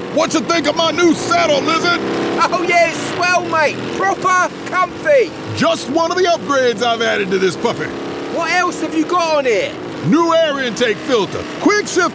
What you think of my new saddle, Lizard? Oh yeah, it's swell, mate. Proper comfy. Just one of the upgrades I've added to this puppy. What else have you got on here? New air intake filter, quick shift